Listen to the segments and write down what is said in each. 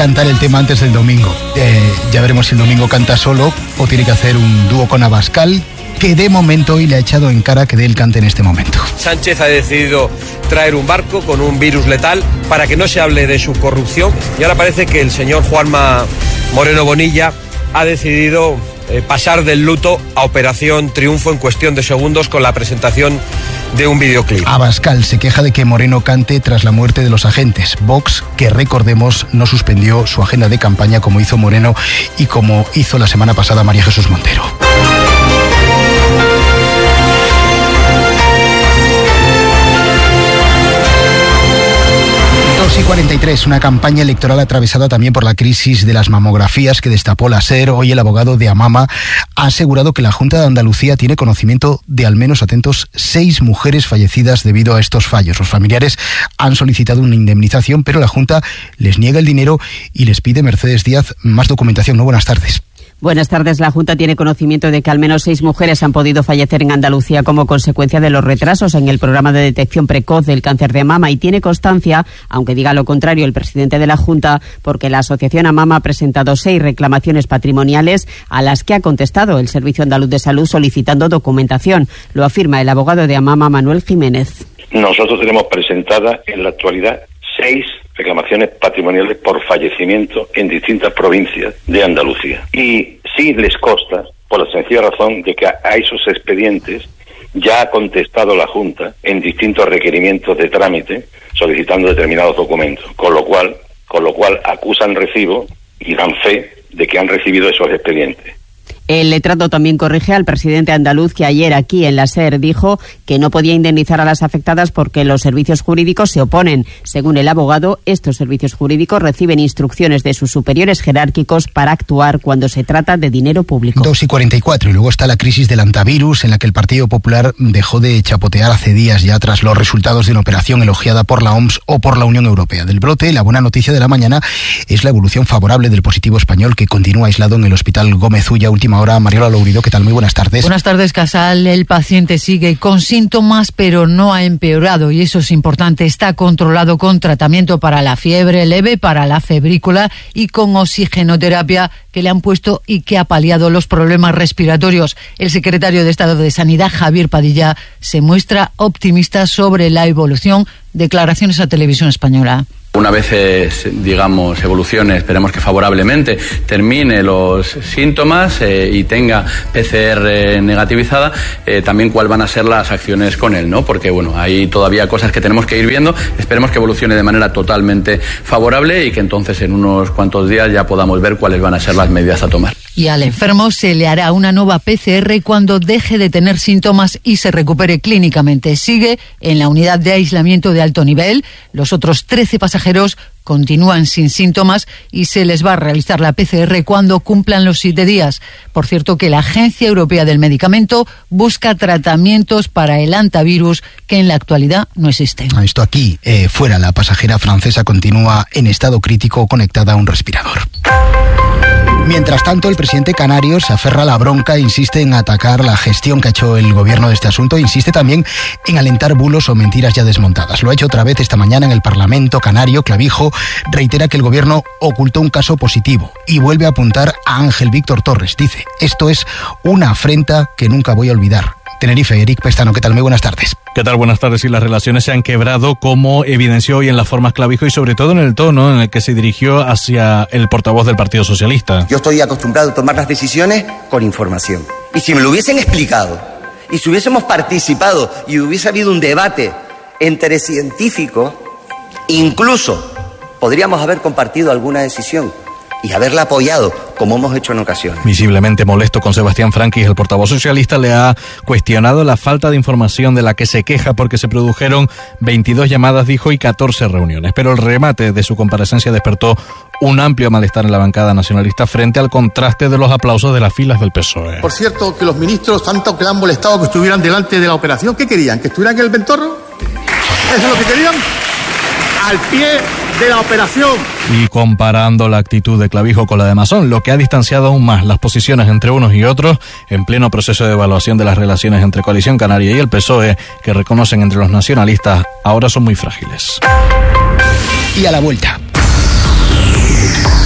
cantar el tema antes del domingo. Ya veremos si el domingo canta solo o tiene que hacer un dúo con Abascal, que de momento hoy le ha echado en cara que dé el cante en este momento. Sánchez ha decidido traer un barco con un virus letal para que no se hable de su corrupción, y ahora parece que el señor Juanma Moreno Bonilla ha decidido pasar del luto a Operación Triunfo en cuestión de segundos con la presentación de un videoclip. Abascal se queja de que Moreno cante tras la muerte de los agentes. Vox, que recordemos, no suspendió su agenda de campaña como hizo Moreno y como hizo la semana pasada María Jesús Montero. 2:43, una campaña electoral atravesada también por la crisis de las mamografías que destapó la SER. Hoy el abogado de Amama ha asegurado que la Junta de Andalucía tiene conocimiento de al menos, atentos, 6 mujeres fallecidas debido a estos fallos. Los familiares han solicitado una indemnización, pero la Junta les niega el dinero y les pide, Mercedes Díaz, más documentación. Buenas tardes. Buenas tardes. La Junta tiene conocimiento de que al menos 6 mujeres han podido fallecer en Andalucía como consecuencia de los retrasos en el programa de detección precoz del cáncer de mama, y tiene constancia, aunque diga lo contrario el presidente de la Junta, porque la asociación Amama ha presentado 6 reclamaciones patrimoniales a las que ha contestado el Servicio Andaluz de Salud solicitando documentación. Lo afirma el abogado de Amama, Manuel Jiménez. Nosotros tenemos presentadas en la actualidad 6 reclamaciones patrimoniales por fallecimiento en distintas provincias de Andalucía. Y sí les consta, por la sencilla razón de que a esos expedientes ya ha contestado la Junta en distintos requerimientos de trámite solicitando determinados documentos, con lo cual acusan recibo y dan fe de que han recibido esos expedientes. El letrado también corrige al presidente andaluz, que ayer aquí en la SER dijo que no podía indemnizar a las afectadas porque los servicios jurídicos se oponen. Según el abogado, estos servicios jurídicos reciben instrucciones de sus superiores jerárquicos para actuar cuando se trata de dinero público. 2:44, y luego está la crisis del antivirus, en la que el Partido Popular dejó de chapotear hace días ya tras los resultados de una operación elogiada por la OMS o por la Unión Europea. Del brote, la buena noticia de la mañana es la evolución favorable del positivo español, que continúa aislado en el Hospital Gómez Ulla. Última hora, Mariola Lourido, ¿qué tal? Muy buenas tardes. Buenas tardes, Casal. El paciente sigue con síntomas, pero no ha empeorado, y eso es importante. Está controlado con tratamiento para la fiebre leve, para la febrícula y con oxigenoterapia que le han puesto y que ha paliado los problemas respiratorios. El secretario de Estado de Sanidad, Javier Padilla, se muestra optimista sobre la evolución. Declaraciones a Televisión Española. Una vez, evolucione, esperemos que favorablemente, termine los síntomas y tenga PCR negativizada, también cuáles van a ser las acciones con él, ¿no? Porque, hay todavía cosas que tenemos que ir viendo. Esperemos que evolucione de manera totalmente favorable y que entonces en unos cuantos días ya podamos ver cuáles van a ser las medidas a tomar. Y al enfermo se le hará una nueva PCR cuando deje de tener síntomas y se recupere clínicamente. Sigue en la unidad de aislamiento de alto nivel. Los otros 13 pasajeros continúan sin síntomas y se les va a realizar la PCR cuando cumplan los 7 días. Por cierto, que la Agencia Europea del Medicamento busca tratamientos para el antivirus que en la actualidad no existen. Esto aquí, fuera, la pasajera francesa continúa en estado crítico conectada a un respirador. Mientras tanto, el presidente canario se aferra a la bronca e insiste en atacar la gestión que ha hecho el gobierno de este asunto. Insiste también en alentar bulos o mentiras ya desmontadas. Lo ha hecho otra vez esta mañana en el Parlamento canario. Clavijo reitera que el gobierno ocultó un caso positivo y vuelve a apuntar a Ángel Víctor Torres. Dice, esto es una afrenta que nunca voy a olvidar. Tenerife, Eric Pestano, ¿qué tal? Muy buenas tardes. ¿Qué tal? Buenas tardes. Y las relaciones se han quebrado, como evidenció hoy en las formas Clavijo, y sobre todo en el tono en el que se dirigió hacia el portavoz del Partido Socialista. Yo estoy acostumbrado a tomar las decisiones con información. Y si me lo hubiesen explicado, y si hubiésemos participado, y hubiese habido un debate entre científicos, incluso podríamos haber compartido alguna decisión y haberla apoyado, como hemos hecho en ocasiones. Visiblemente molesto con Sebastián Franquis, el portavoz socialista le ha cuestionado la falta de información de la que se queja, porque se produjeron 22 llamadas, dijo, y 14 reuniones. Pero el remate de su comparecencia despertó un amplio malestar en la bancada nacionalista frente al contraste de los aplausos de las filas del PSOE. Por cierto, que los ministros, tanto que le han molestado que estuvieran delante de la operación, ¿qué querían? ¿Que estuvieran en el Ventorro? ¿Eso es lo que querían? Al pie de la operación. Y comparando la actitud de Clavijo con la de Masón, lo que ha distanciado aún más las posiciones entre unos y otros en pleno proceso de evaluación de las relaciones entre Coalición Canaria y el PSOE, que reconocen entre los nacionalistas ahora son muy frágiles. Y a la vuelta.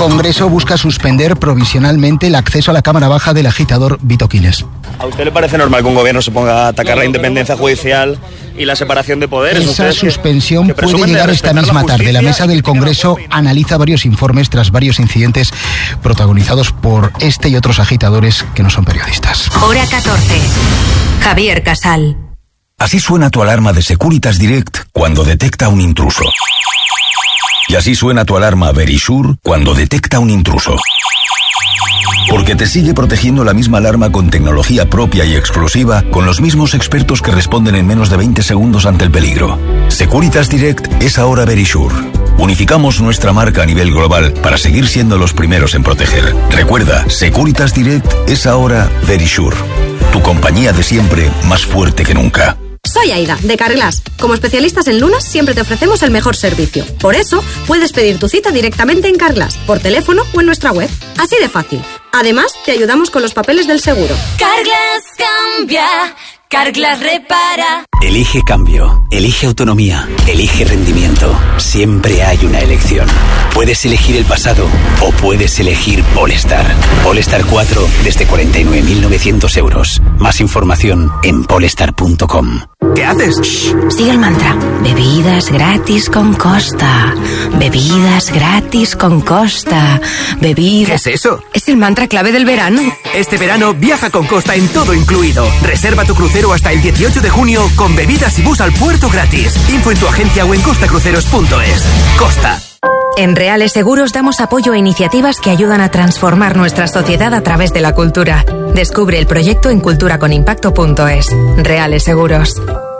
Congreso busca suspender provisionalmente el acceso a la Cámara Baja del agitador Vito Quiles. ¿A usted le parece normal que un gobierno se ponga a atacar la independencia judicial y la separación de poderes? Esa suspensión puede llegar esta misma tarde. La mesa del Congreso analiza varios informes tras varios incidentes protagonizados por este y otros agitadores que no son periodistas. Hora 14. Javier Casal. Así suena tu alarma de Securitas Direct cuando detecta un intruso. Y así suena tu alarma Verisure cuando detecta un intruso. Porque te sigue protegiendo la misma alarma con tecnología propia y exclusiva, con los mismos expertos que responden en menos de 20 segundos ante el peligro. Securitas Direct es ahora Verisure. Unificamos nuestra marca a nivel global para seguir siendo los primeros en proteger. Recuerda, Securitas Direct es ahora Verisure. Tu compañía de siempre, más fuerte que nunca. Soy Aida, de Carglass. Como especialistas en lunas, siempre te ofrecemos el mejor servicio. Por eso, puedes pedir tu cita directamente en Carglass, por teléfono o en nuestra web. Así de fácil. Además, te ayudamos con los papeles del seguro. Carglass cambia, Carglass repara. Elige cambio, elige autonomía, elige rendimiento. Siempre hay una elección. Puedes elegir el pasado o puedes elegir Polestar. Polestar 4 desde 49.900 euros. Más información en polestar.com. ¿Qué haces? Shh, sigue el mantra. Bebidas gratis con Costa. Bebidas gratis con Costa. ¿Qué es eso? Es el mantra clave del verano. Este verano viaja con Costa en todo incluido. Reserva tu crucero hasta el 18 de junio con bebidas y bus al puerto gratis. Info en tu agencia o en costacruceros.es. Costa. En Reales Seguros damos apoyo a iniciativas que ayudan a transformar nuestra sociedad a través de la cultura. Descubre el proyecto en culturaconimpacto.es. Reales Seguros.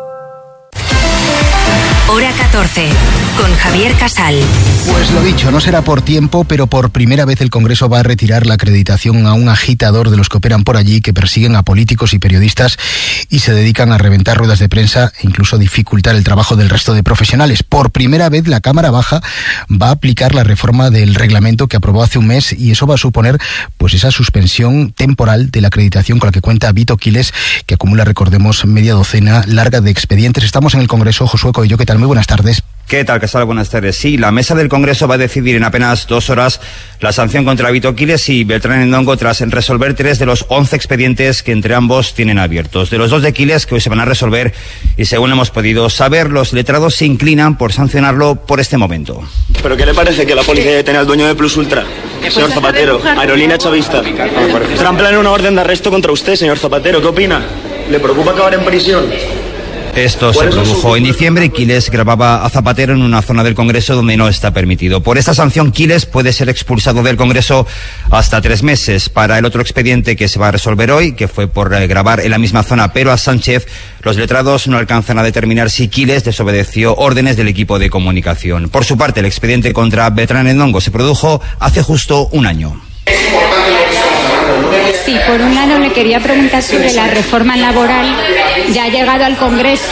Hora 14, con Javier Casal. Pues lo dicho, no será por tiempo, pero por primera vez el Congreso va a retirar la acreditación a un agitador de los que operan por allí, que persiguen a políticos y periodistas y se dedican a reventar ruedas de prensa e incluso dificultar el trabajo del resto de profesionales. Por primera vez la Cámara Baja va a aplicar la reforma del reglamento que aprobó hace un mes y eso va a suponer pues esa suspensión temporal de la acreditación con la que cuenta Vito Quiles, que acumula, recordemos, media docena larga de expedientes. Estamos en el Congreso. Josué Coello, ¿qué tal? Muy buenas tardes. ¿Qué tal, Casal? Buenas tardes. Sí, la mesa del Congreso va a decidir en apenas 2 horas la sanción contra Vito Quiles y Beltrán Endongo tras resolver 3 de los 11 expedientes que entre ambos tienen abiertos. De los 2 de Quiles, que hoy se van a resolver, y según hemos podido saber, los letrados se inclinan por sancionarlo por este momento. ¿Pero qué le parece que la policía detiene al dueño de Plus Ultra? Señor Zapatero, aerolínea chavista. Tramplan una orden de arresto contra usted, señor Zapatero. ¿Qué opina? ¿Le preocupa acabar en prisión? Esto se produjo en diciembre y Quiles grababa a Zapatero en una zona del Congreso donde no está permitido. Por esta sanción, Quiles puede ser expulsado del Congreso hasta 3 meses. Para el otro expediente que se va a resolver hoy, que fue por grabar en la misma zona pero a Sánchez, los letrados no alcanzan a determinar si Quiles desobedeció órdenes del equipo de comunicación. Por su parte, el expediente contra Beltrán Endongo se produjo hace justo un año. Sí, por un lado le quería preguntar sobre la reforma laboral. Ya ha llegado al Congreso.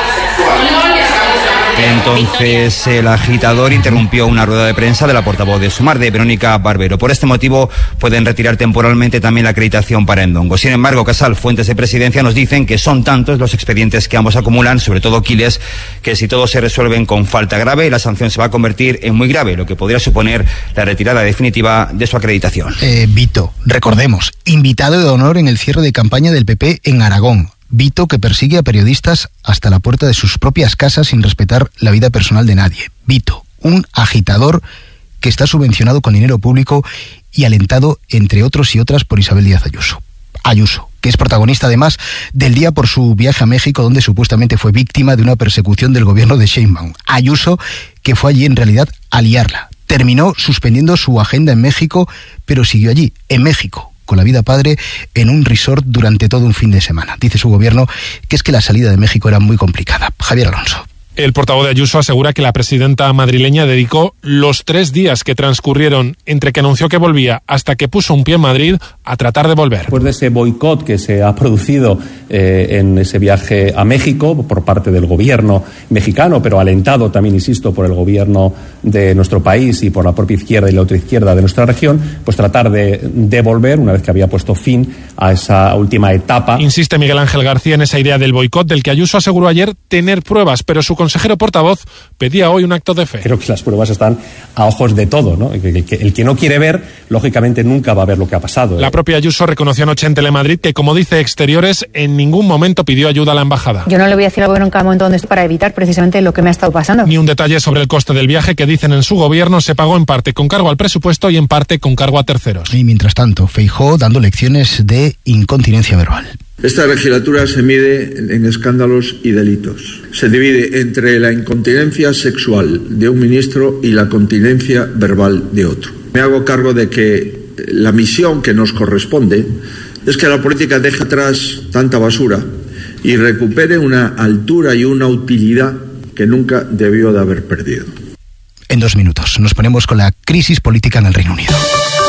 Entonces el agitador interrumpió una rueda de prensa de la portavoz de Sumar, de Verónica Barbero. Por este motivo pueden retirar temporalmente también la acreditación para Endongo. Sin embargo, Casal, fuentes de presidencia nos dicen que son tantos los expedientes que ambos acumulan, sobre todo Quiles, que si todos se resuelven con falta grave, la sanción se va a convertir en muy grave, lo que podría suponer la retirada definitiva de su acreditación. Vito, recordemos, invitado de honor en el cierre de campaña del PP en Aragón. Vito, que persigue a periodistas hasta la puerta de sus propias casas sin respetar la vida personal de nadie. Vito, un agitador que está subvencionado con dinero público y alentado, entre otros y otras, por Isabel Díaz Ayuso. Ayuso, que es protagonista además del día por su viaje a México, donde supuestamente fue víctima de una persecución del gobierno de Sheinbaum. Ayuso, que fue allí en realidad a liarla. Terminó suspendiendo su agenda en México, pero siguió allí, en México, con la vida padre, en un resort durante todo un fin de semana. Dice su gobierno que es que la salida de México era muy complicada. Javier Alonso. El portavoz de Ayuso asegura que la presidenta madrileña dedicó los 3 días que transcurrieron entre que anunció que volvía hasta que puso un pie en Madrid a tratar de volver. Después de ese boicot que se ha producido en ese viaje a México por parte del gobierno mexicano, pero alentado también, insisto, por el gobierno de nuestro país y por la propia izquierda y la otra izquierda de nuestra región, pues tratar de volver una vez que había puesto fin a esa última etapa. Insiste Miguel Ángel García en esa idea del boicot, del que Ayuso aseguró ayer tener pruebas, pero su consejero portavoz pedía hoy un acto de fe. Creo que las pruebas están a ojos de todo, ¿no? El que no quiere ver, lógicamente nunca va a ver lo que ha pasado. La propia Ayuso reconoció anoche en Telemadrid que, como dice Exteriores, en ningún momento pidió ayuda a la embajada. Yo no le voy a decir al gobierno en cada momento dónde estoy para evitar precisamente lo que me ha estado pasando. Ni un detalle sobre el coste del viaje que dicen en su gobierno se pagó en parte con cargo al presupuesto y en parte con cargo a terceros. Y mientras tanto, Feijóo dando lecciones de incontinencia verbal. Esta legislatura se mide en escándalos y delitos. Se divide entre la incontinencia sexual de un ministro y la continencia verbal de otro. Me hago cargo de que la misión que nos corresponde es que la política deje atrás tanta basura y recupere una altura y una utilidad que nunca debió de haber perdido. En 2 minutos nos ponemos con la crisis política en el Reino Unido.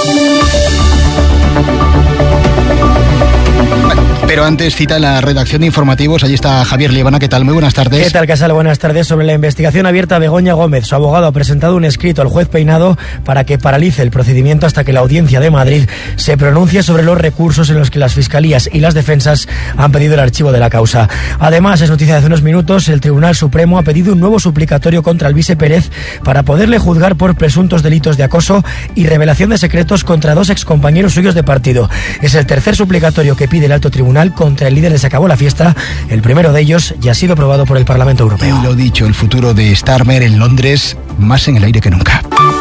Pero antes cita la redacción de informativos. Allí está Javier Liebana. ¿Qué tal? Muy buenas tardes. ¿Qué tal, Casal? Buenas tardes. Sobre la investigación abierta a Begoña Gómez, su abogado ha presentado un escrito al juez Peinado para que paralice el procedimiento hasta que la Audiencia de Madrid se pronuncie sobre los recursos en los que las fiscalías y las defensas han pedido el archivo de la causa. Además, es noticia de hace unos minutos, el Tribunal Supremo ha pedido un nuevo suplicatorio contra Luis Pérez para poderle juzgar por presuntos delitos de acoso y revelación de secretos contra 2 excompañeros suyos de partido. Es el tercer suplicatorio que pide el alto tribunal contra el líder de Se Acabó la Fiesta. El primero de ellos ya ha sido aprobado por el Parlamento Europeo. Y lo dicho, el futuro de Starmer en Londres más en el aire que nunca.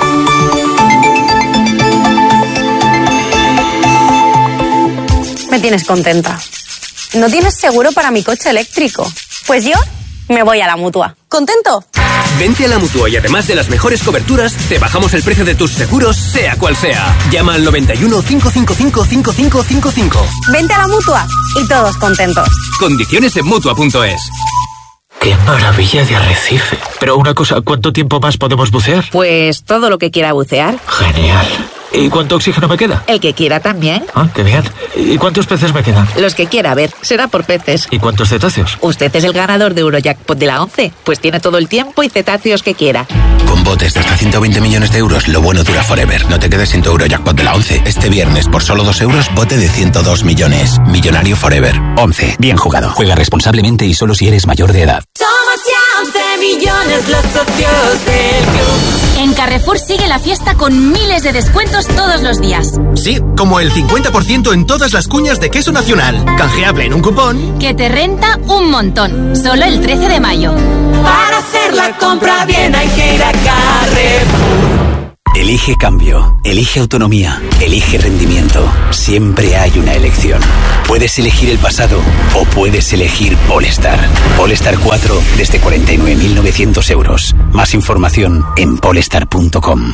Me tienes contenta. ¿No tienes seguro para mi coche eléctrico? Pues yo me voy a la Mutua. ¿Contento? Vente a la Mutua y además de las mejores coberturas, te bajamos el precio de tus seguros, sea cual sea. Llama al 91 555 5555. Vente a la Mutua y todos contentos. Condiciones en Mutua.es. ¡Qué maravilla de arrecife! Pero una cosa, ¿cuánto tiempo más podemos bucear? Pues todo lo que quiera bucear. Genial. ¿Y cuánto oxígeno me queda? El que quiera también. Ah, qué bien. ¿Y cuántos peces me quedan? Los que quiera, a ver, será por peces. ¿Y cuántos cetáceos? Usted es el ganador de Eurojackpot de la 11, pues tiene todo el tiempo y cetáceos que quiera. Con botes de hasta 120 millones de euros, lo bueno dura forever. No te quedes sin tu Eurojackpot de la 11. Este viernes, por solo 2 euros, bote de 102 millones. Millonario forever. 11. Bien jugado. Juega responsablemente y solo si eres mayor de edad. Somos ya 11 millones los socios del club. En Carrefour sigue la fiesta con miles de descuentos todos los días. Sí, como el 50% en todas las cuñas de queso nacional. Canjeable en un cupón que te renta un montón. Solo el 13 de mayo. Para hacer la compra bien hay que ir a Carrefour. Elige cambio, elige autonomía, elige rendimiento. Siempre hay una elección. Puedes elegir el pasado o puedes elegir Polestar. Polestar 4 desde 49.900 euros. Más información en polestar.com.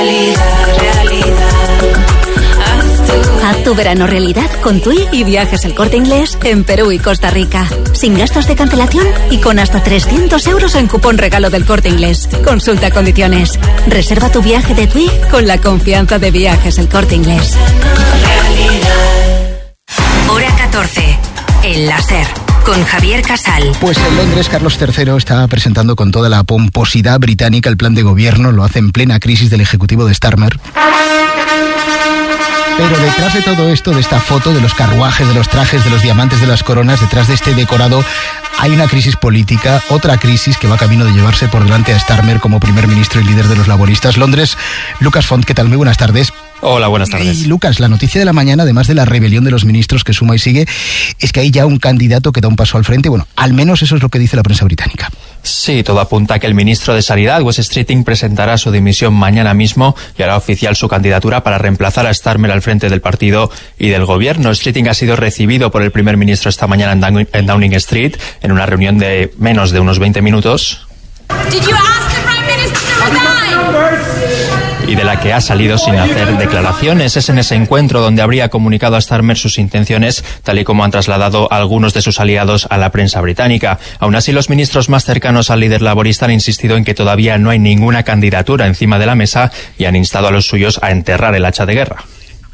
Haz tu verano realidad con TUI y viajes El Corte Inglés en Perú y Costa Rica. Sin gastos de cancelación y con hasta 300 euros en cupón regalo del Corte Inglés. Consulta condiciones. Reserva tu viaje de TUI con la confianza de Viajes El Corte Inglés. Hora 14. El láser. Con Javier Casal. Pues en Londres, Carlos III está presentando con toda la pomposidad británica el plan de gobierno. Lo hace en plena crisis del ejecutivo de Starmer. Pero detrás de todo esto, de esta foto, de los carruajes, de los trajes, de los diamantes, de las coronas, detrás de este decorado hay una crisis política, otra crisis que va camino de llevarse por delante a Starmer como primer ministro y líder de los laboristas. Londres, Lucas Font, ¿qué tal? Muy buenas tardes. Hola, buenas tardes. Y Lucas, la noticia de la mañana, además de la rebelión de los ministros que suma y sigue, es que hay ya un candidato que da un paso al frente. Bueno, al menos eso es lo que dice la prensa británica. Sí, todo apunta a que el ministro de Sanidad, Wes Streeting, presentará su dimisión mañana mismo y hará oficial su candidatura para reemplazar a Starmer al frente del partido y del gobierno. Streeting ha sido recibido por el primer ministro esta mañana en Downing Street en una reunión de menos de unos 20 minutos. Y de la que ha salido sin hacer declaraciones. Es en ese encuentro donde habría comunicado a Starmer sus intenciones, tal y como han trasladado algunos de sus aliados a la prensa británica. Aún así, los ministros más cercanos al líder laborista han insistido en que todavía no hay ninguna candidatura encima de la mesa y han instado a los suyos a enterrar el hacha de guerra.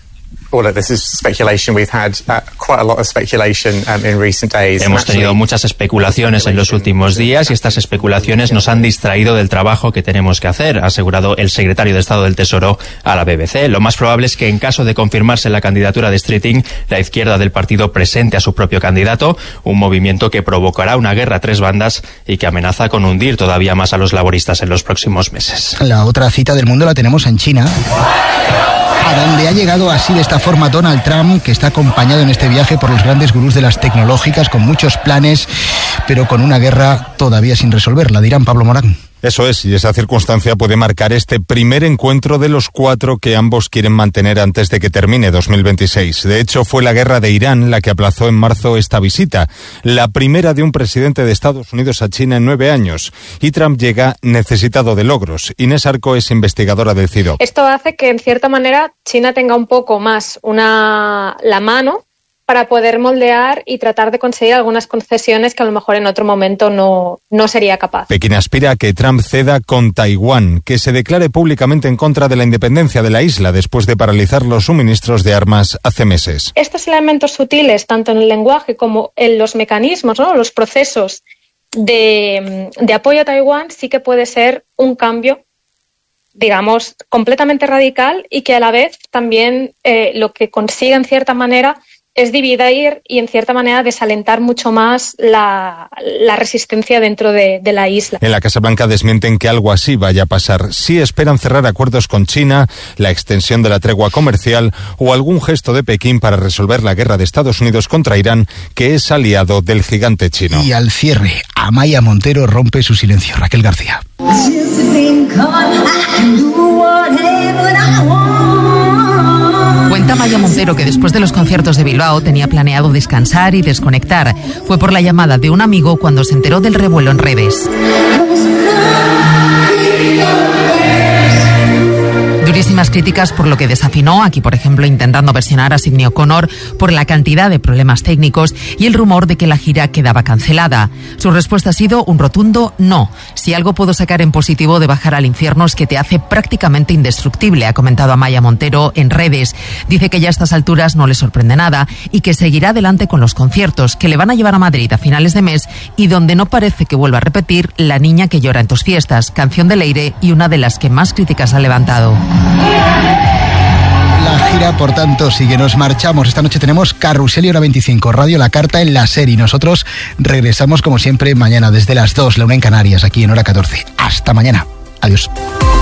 Hemos tenido muchas especulaciones en los últimos días y estas especulaciones nos han distraído del trabajo que tenemos que hacer, ha asegurado el secretario de Estado del Tesoro a la BBC. Lo más probable es que en caso de confirmarse la candidatura de Streeting, la izquierda del partido presente a su propio candidato, un movimiento que provocará una guerra a tres bandas y que amenaza con hundir todavía más a los laboristas en los próximos meses. La otra cita del mundo la tenemos en China, a donde ha llegado así de esta forma Donald Trump, que está acompañado en este viaje por los grandes gurús de las tecnológicas, con muchos planes, pero con una guerra todavía sin resolver, la dirán Pablo Morán. Eso es, y esa circunstancia puede marcar este primer encuentro de los 4 que ambos quieren mantener antes de que termine 2026. De hecho, fue la guerra de Irán la que aplazó en marzo esta visita, la primera de un presidente de Estados Unidos a China en 9 años. Y Trump llega necesitado de logros. Inés Arco es investigadora del CIDO. Esto hace que, en cierta manera, China tenga un poco más la mano para poder moldear y tratar de conseguir algunas concesiones que a lo mejor en otro momento no sería capaz. Pekín aspira a que Trump ceda con Taiwán, que se declare públicamente en contra de la independencia de la isla después de paralizar los suministros de armas hace meses. Estos elementos sutiles, tanto en el lenguaje como en los mecanismos, ¿no?, los procesos de apoyo a Taiwán, sí que puede ser un cambio, digamos, completamente radical y que a la vez también lo que consigue en cierta manera es dividir y, en cierta manera, desalentar mucho más la resistencia dentro de la isla. En la Casa Blanca desmienten que algo así vaya a pasar. Sí esperan cerrar acuerdos con China, la extensión de la tregua comercial o algún gesto de Pekín para resolver la guerra de Estados Unidos contra Irán, que es aliado del gigante chino. Y al cierre, Amaya Montero rompe su silencio. Raquel García. Cuenta Amaya Montero que después de los conciertos de Bilbao tenía planeado descansar y desconectar. Fue por la llamada de un amigo cuando se enteró del revuelo en redes. Durísimas críticas por lo que desafinó, aquí por ejemplo intentando versionar a Sidney O'Connor por la cantidad de problemas técnicos y el rumor de que la gira quedaba cancelada. Su respuesta ha sido un rotundo no. Si algo puedo sacar en positivo de bajar al infierno es que te hace prácticamente indestructible, ha comentado Amaya Montero en redes. Dice que ya a estas alturas no le sorprende nada y que seguirá adelante con los conciertos que le van a llevar a Madrid a finales de mes y donde no parece que vuelva a repetir La niña que llora en tus fiestas, canción de Leire y una de las que más críticas ha levantado. La gira, por tanto, sigue. Nos marchamos. Esta noche tenemos Carrusel y Hora 25, Radio La Carta en la serie. Nosotros regresamos, como siempre, mañana desde las 2, la 1 en Canarias, aquí en Hora 14. Hasta mañana. Adiós.